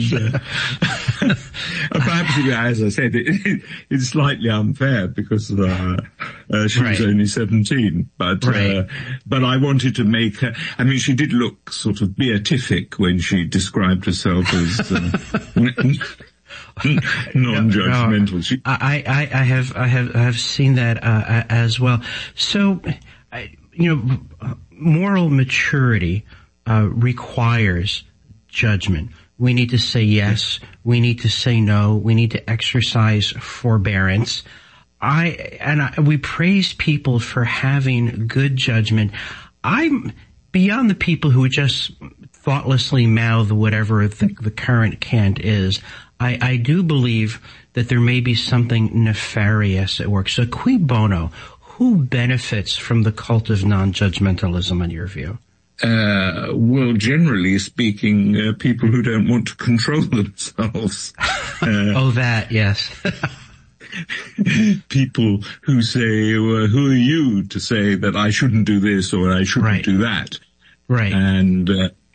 perhaps, as I said, it's slightly unfair because she was only 17. But I wanted to make her. I mean, she did look sort of beatific when she described herself as non-judgmental. I have seen that as well. So, moral maturity requires judgment. We need to say yes. We need to say no. We need to exercise forbearance. We praise people for having good judgment. I'm beyond the people who just thoughtlessly mouth whatever the current cant is. I do believe that there may be something nefarious at work. So cui bono? Who benefits from the cult of non-judgmentalism in your view? Well, generally speaking, people who don't want to control themselves. Yes. People who say, well, who are you to say that I shouldn't do this or I shouldn't do that? Right. And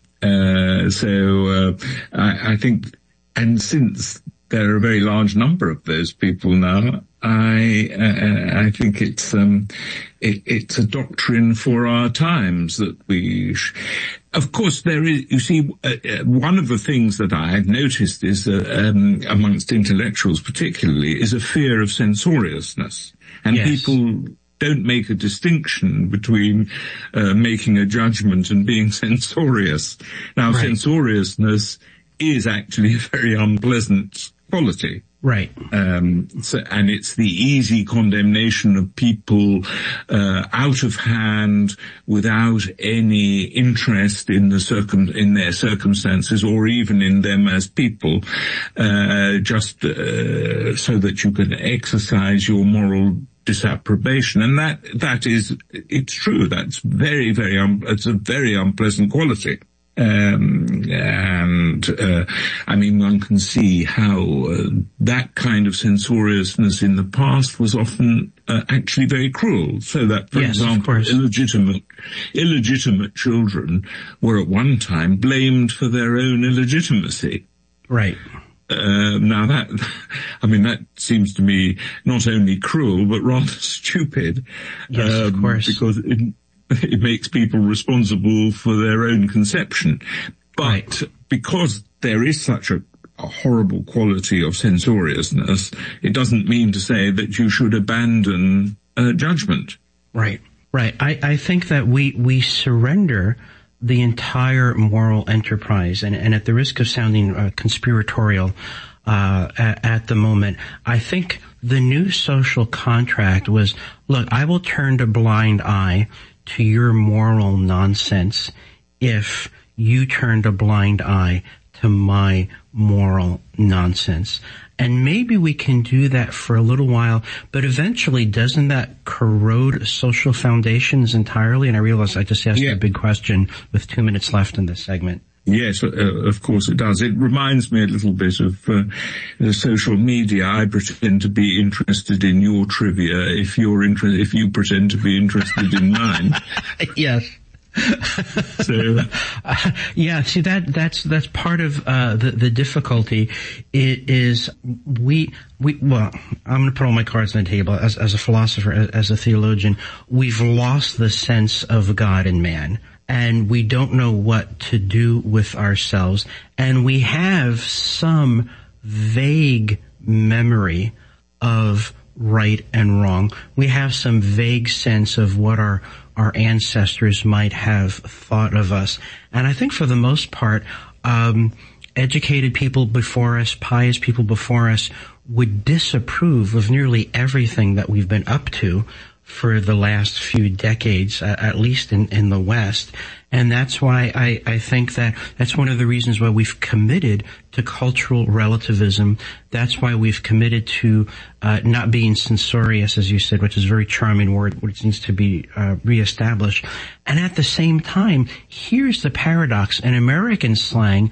I think, and since there are a very large number of those people now, I think it's a doctrine for our times that of course there is, you see, one of the things that I had noticed is amongst intellectuals particularly is a fear of censoriousness. And people don't make a distinction between making a judgment and being censorious. Now, censoriousness is actually a very unpleasant quality. Right. And it's the easy condemnation of people, out of hand, without any interest in in their circumstances or even in them as people, just, so that you can exercise your moral disapprobation. And it's true. That's it's a very unpleasant quality. I mean, one can see how that kind of censoriousness in the past was often actually very cruel. So that, for example, illegitimate children were at one time blamed for their own illegitimacy. Right. Now that seems to me not only cruel but rather stupid. Yes, of course. Because it makes people responsible for their own conception. But because there is such a horrible quality of censoriousness, it doesn't mean to say that you should abandon judgment. Right. I think that we surrender the entire moral enterprise, and at the risk of sounding conspiratorial at the moment, I think the new social contract was, look, I will turn a blind eye to your moral nonsense if you turned a blind eye to my moral nonsense. And maybe we can do that for a little while, but eventually doesn't that corrode social foundations entirely? And I realize I just asked a big question with 2 minutes left in this segment. Yes, of course it does. It reminds me a little bit of social media. I pretend to be interested in your trivia if you pretend to be interested in mine. Yes. So, see, that's part of the difficulty. It is well, I'm going to put all my cards on the table as a philosopher, as a theologian. We've lost the sense of God and man, and we don't know what to do with ourselves, and we have some vague memory of right and wrong. We have some vague sense of what our ancestors might have thought of us. And I think for the most part, educated people before us, pious people before us, would disapprove of nearly everything that we've been up to for the last few decades, at least in the West. And that's why I think that's one of the reasons why we've committed to cultural relativism. That's why we've committed to not being censorious, as you said, which is a very charming word, which needs to be reestablished. And at the same time, here's the paradox. In American slang,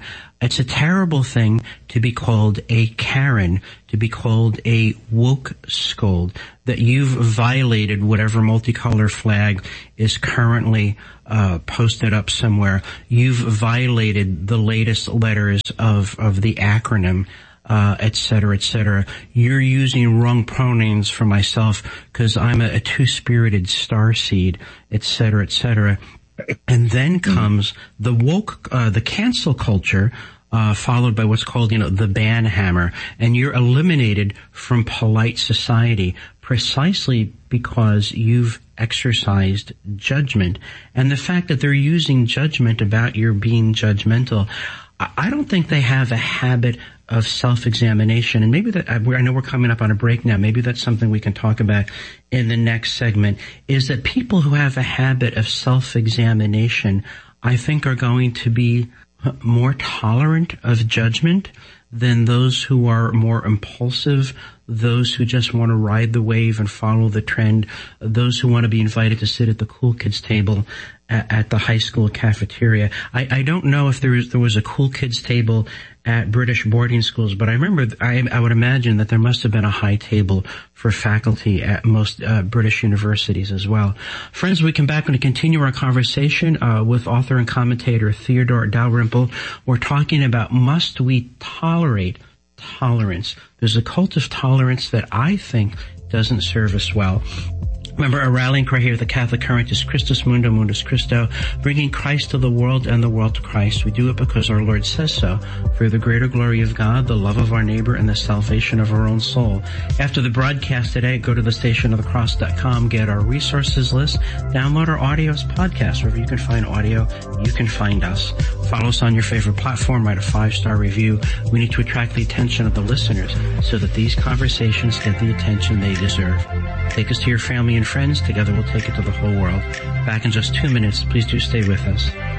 It's a terrible thing to be called a Karen, to be called a woke scold, that you've violated whatever multicolor flag is currently posted up somewhere. You've violated the latest letters of the acronym, et cetera, et cetera. You're using wrong pronouns for myself because I'm a two-spirited starseed, et cetera, et cetera. And then comes the woke, the cancel culture, followed by what's called, the ban hammer. And you're eliminated from polite society precisely because you've exercised judgment. And the fact that they're using judgment about your being judgmental, I don't think they have a habit of self-examination. And maybe that, I know we're coming up on a break now. Maybe that's something we can talk about in the next segment, is that people who have a habit of self-examination, I think, are going to be more tolerant of judgment than those who are more impulsive, those who just want to ride the wave and follow the trend, those who want to be invited to sit at the cool kids table at the high school cafeteria. I don't know if there was a cool kids table at British boarding schools, but I remember I would imagine that there must have been a high table for faculty at most British universities as well. Friends, we come back and continue our conversation with author and commentator Theodore Dalrymple. We're talking about, must we tolerate tolerance? There's a cult of tolerance that I think doesn't serve us well. Remember, our rallying cry here at the Catholic Current is Christus Mundo, Mundus Christo, bringing Christ to the world and the world to Christ. We do it because our Lord says so, for the greater glory of God, the love of our neighbor, and the salvation of our own soul. After the broadcast today, go to thestationofthecross.com, get our resources list, download our audio podcast. Wherever you can find audio, you can find us. Follow us on your favorite platform, write a 5-star review. We need to attract the attention of the listeners so that these conversations get the attention they deserve. Take us to your family and friends. Together we'll take it to the whole world. Back in just 2 minutes. Please do stay with us.